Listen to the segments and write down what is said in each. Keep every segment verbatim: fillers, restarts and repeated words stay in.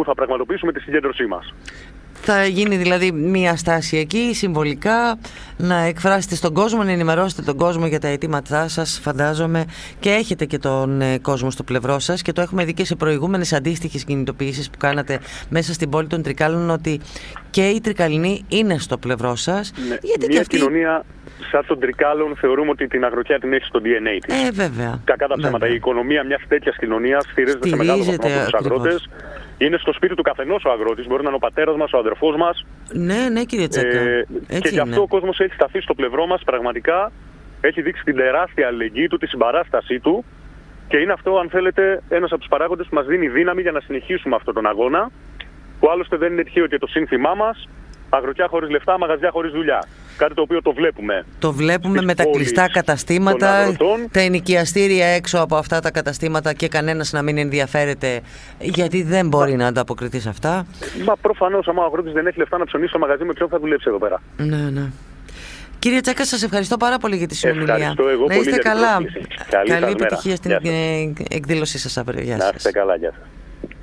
όπου θα πραγματοποιήσουμε τη συγκέντρωσή μας. Θα γίνει δηλαδή μία στάση εκεί, συμβολικά, να εκφράσετε στον κόσμο, να ενημερώσετε τον κόσμο για τα αιτήματά σας, φαντάζομαι, και έχετε και τον ε, κόσμο στο πλευρό σας, και το έχουμε δει και σε προηγούμενες αντίστοιχες κινητοποιήσεις που κάνατε μέσα στην πόλη των Τρικάλων, ότι και οι Τρικαλινοί είναι στο πλευρό σας. Ναι, γιατί μια και αυτή... κοινωνία σαν των Τρικάλων θεωρούμε ότι την αγροτιά την έχει στο ντι εν έι της. Ε, βέβαια. Κακά τα ψέματα. Η οικονομία μιας τέτοιας κοινωνίας στηρίζεται σε μεγάλο βαθμό από τους αγρότες. Είναι στο σπίτι του καθενός ο αγρότης. Μπορεί να είναι ο πατέρας μας, ο αδερφός μας. Ναι, ναι, κύριε Τσάκα. Ε, και γι' αυτό ο κόσμος έχει σταθεί στο πλευρό μας. Πραγματικά έχει δείξει την τεράστια αλληλεγγύη του, τη συμπαράστασή του. Και είναι αυτό, αν θέλετε, ένας από τους παράγοντες που μας δίνει δύναμη για να συνεχίσουμε αυτόν τον αγώνα. Που άλλωστε δεν είναι τυχαίο και το σύνθημά μας: αγροτιά χωρίς λεφτά, μαγαζιά χωρίς δουλειά. Κάτι το οποίο το βλέπουμε. Το βλέπουμε με τα κλειστά καταστήματα, τα ενοικιαστήρια έξω από αυτά τα καταστήματα και κανένας να μην ενδιαφέρεται γιατί δεν μπορεί Μα... να ανταποκριθεί σε αυτά. Μα προφανώς, άμα ο αγρότης δεν έχει λεφτά να ψωνίσει στο μαγαζί, με ποιον θα δουλέψει εδώ πέρα. Ναι, ναι. Κύριε Τσάκα, σας ευχαριστώ πάρα πολύ για τη συνομιλία. Ευχαριστώ εγώ να είστε πολύ καλά. Καλή, Καλή επιτυχία μέρα. στην εκδήλωσή σας αύριο. Γεια σας. Να είστε καλά, γεια σας.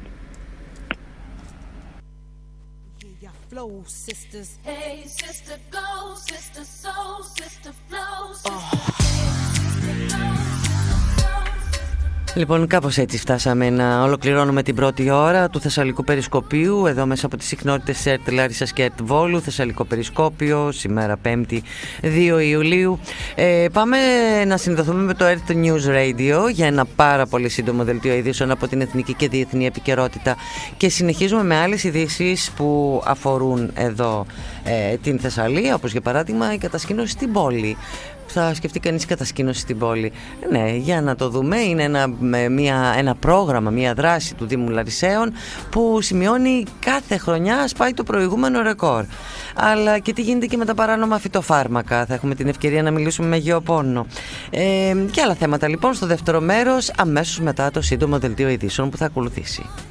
Flow, sisters. Hey, sister, go, sister, soul, sister, flow, sister. Λοιπόν, κάπως έτσι φτάσαμε να ολοκληρώνουμε την πρώτη ώρα του Θεσσαλικού Περισκοπίου εδώ μέσα από τις συχνότητες ΕΡΤ Λάρισσας και ΕΡΤ Βόλου. Θεσσαλικό Περισκόπιο, σήμερα πέμπτη δύο Ιουλίου. Ε, πάμε να συνδεθούμε με το ΕΡΤ News Radio για ένα πάρα πολύ σύντομο δελτίο ειδήσεων από την εθνική και διεθνή επικαιρότητα, και συνεχίζουμε με άλλες ειδήσεις που αφορούν εδώ ε, την Θεσσαλία, όπως για παράδειγμα η κατασκήνωση στην πόλη. Θα σκεφτεί κανείς κατασκήνωση στην πόλη. Ναι, για να το δούμε. Είναι ένα, μια, ένα πρόγραμμα, μια δράση του Δήμου Λαρισαίων που σημειώνει κάθε χρονιά, σπάει το προηγούμενο ρεκόρ. Αλλά και τι γίνεται και με τα παράνομα φυτοφάρμακα. Θα έχουμε την ευκαιρία να μιλήσουμε με Γεωπόνο. Ε, και άλλα θέματα λοιπόν στο δεύτερο μέρος, αμέσως μετά το σύντομο δελτίο ειδήσεων που θα ακολουθήσει.